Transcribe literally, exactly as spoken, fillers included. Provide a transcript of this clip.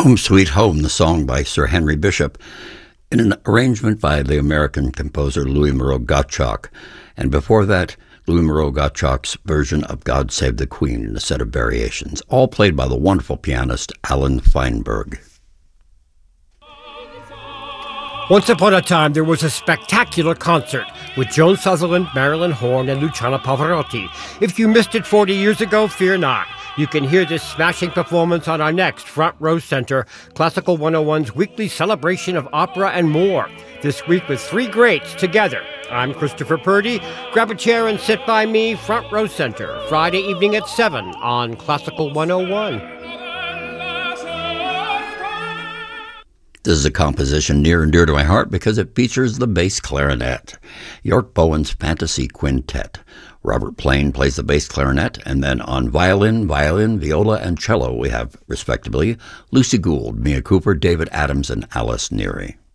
Home Sweet Home, the song by Sir Henry Bishop, in an arrangement by the American composer Louis Moreau Gottschalk. And before that, Louis Moreau Gottschalk's version of God Save the Queen in a set of variations, all played by the wonderful pianist Alan Feinberg. Once upon a time, there was a spectacular concert with Joan Sutherland, Marilyn Horne, and Luciano Pavarotti. If you missed it forty years ago, fear not. You can hear this smashing performance on our next Front Row Center, Classical one oh one's weekly celebration of opera and more. This week with three greats together. I'm Christopher Purdy. Grab a chair and sit by me, Front Row Center, Friday evening at seven on Classical one oh one. This is a composition near and dear to my heart because it features the bass clarinet, York Bowen's Fantasy Quintet. Robert Plain plays the bass clarinet, and then on violin, violin, viola, and cello we have, respectively, Lucy Gould, Mia Cooper, David Adams, and Alice Neary.